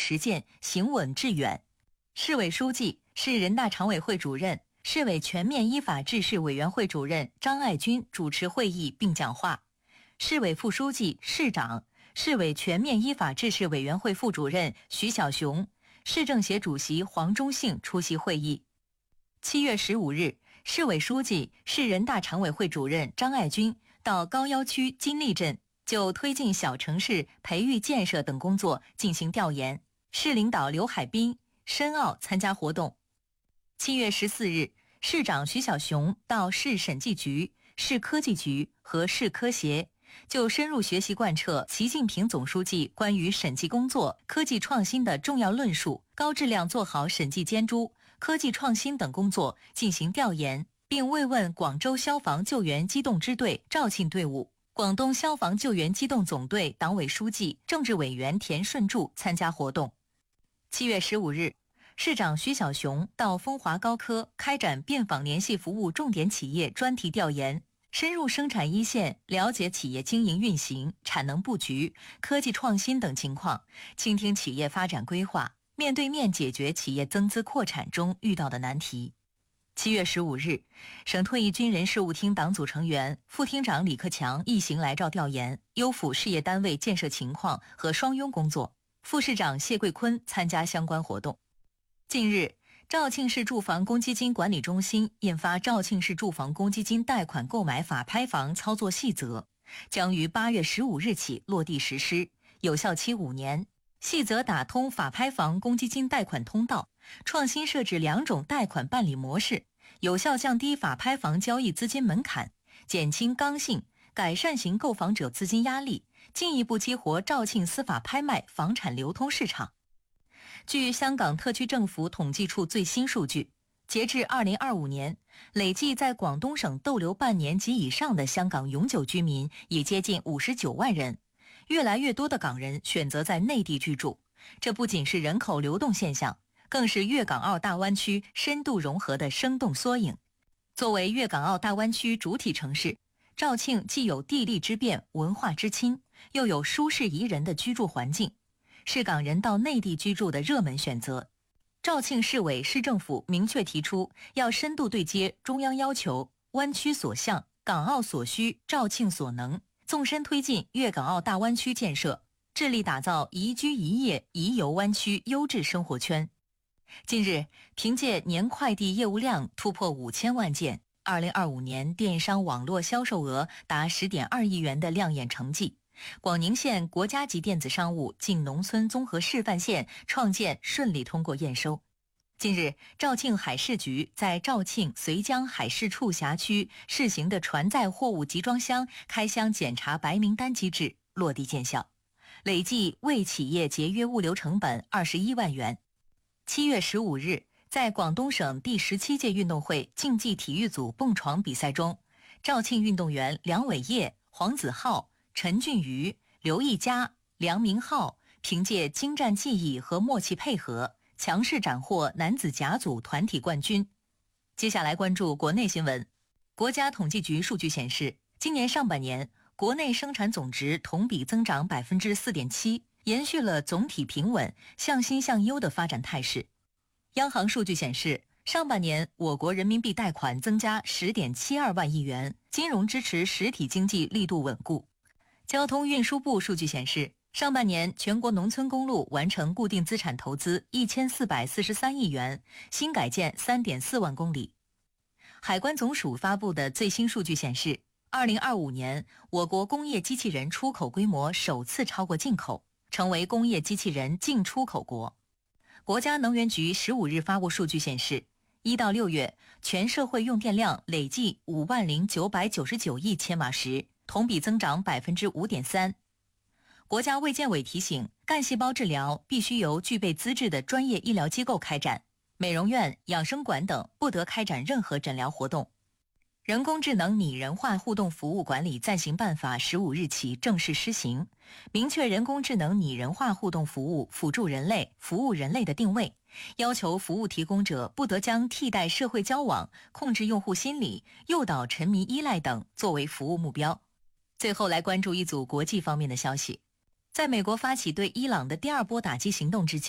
实践，行稳致远。市委书记、市人大常委会主任、市委全面依法治市委员会主任张爱军主持会议并讲话。市委副书记、市长、市委全面依法治市委员会副主任徐小雄、市政协主席黄忠信出席会议。7月15日，市委书记、市人大常委会主任张爱军到高要区金利镇就推进小城市培育建设等工作进行调研。市领导刘海滨、申奥参加活动。7月14日，市长徐小雄到市审计局、市科技局和市科协，就深入学习贯彻习近平总书记关于审计工作、科技创新的重要论述，高质量做好审计监督、科技创新等工作进行调研，并慰问广州消防救援机动支队肇庆队伍。广东消防救援机动总队党委书记、政治委员田顺柱参加活动。7月15日，市长徐小雄到丰华高科开展遍访联系服务重点企业专题调研，深入生产一线，了解企业经营运行、产能布局、科技创新等情况，倾听企业发展规划，面对面解决企业增资扩产中遇到的难题。7月15日，省退役军人事务厅党组成员、副厅长李克强一行来赵调研，优抚事业单位建设情况和双拥工作。副市长谢桂坤参加相关活动。近日，肇庆市住房公积金管理中心印发《肇庆市住房公积金贷款购买法拍房操作细则》，将于8月15日起落地实施，有效期5年。细则打通法拍房公积金贷款通道，创新设置2种贷款办理模式，有效降低法拍房交易资金门槛，减轻刚性、改善型购房者资金压力，进一步激活肇庆司法拍卖房产流通市场。据香港特区政府统计处最新数据，截至2025年，累计在广东省逗留半年及以上的香港永久居民已接近59万人。越来越多的港人选择在内地居住，这不仅是人口流动现象，更是粤港澳大湾区深度融合的生动缩影。作为粤港澳大湾区主体城市，肇庆既有地利之便、文化之亲，又有舒适宜人的居住环境，是港人到内地居住的热门选择。肇庆市委市政府明确提出，要深度对接中央要求、湾区所向、港澳所需、肇庆所能，纵深推进粤港澳大湾区建设，致力打造宜居宜业宜游湾区优质生活圈。近日，凭借年快递业务量突破5000万件，2025年电商网络销售额达10.2亿元的亮眼成绩，广宁县国家级电子商务进农村综合示范县创建顺利通过验收。近日，肇庆海事局在肇庆绥江海事处辖区试行的船载货物集装箱开箱检查白名单机制落地见效，累计为企业节约物流成本21万元。7月15日，在广东省第17届运动会竞技体育组蹦床比赛中，肇庆运动员梁伟业、黄子浩、陈俊瑜、刘毅佳、梁明浩凭借精湛技艺和默契配合，强势斩获男子甲组团体冠军。接下来关注国内新闻。国家统计局数据显示，今年上半年国内生产总值同比增长 4.7%， 延续了总体平稳、向新向优的发展态势。央行数据显示，上半年我国人民币贷款增加 10.72 万亿元，金融支持实体经济力度稳固。交通运输部数据显示，上半年全国农村公路完成固定资产投资1443亿元，新改建 3.4 万公里。海关总署发布的最新数据显示，2025年我国工业机器人出口规模首次超过进口，成为工业机器人净出口国。国家能源局15日发布数据显示，1到6月全社会用电量累计50999亿千瓦时，同比增长 5.3%。国家卫健委提醒，干细胞治疗必须由具备资质的专业医疗机构开展，美容院、养生馆等不得开展任何诊疗活动。人工智能拟人化互动服务管理暂行办法15日起正式施行，明确人工智能拟人化互动服务辅助人类、服务人类的定位，要求服务提供者不得将替代社会交往、控制用户心理、诱导沉迷依赖等作为服务目标。最后来关注一组国际方面的消息。在美国发起对伊朗的第2波打击行动之际，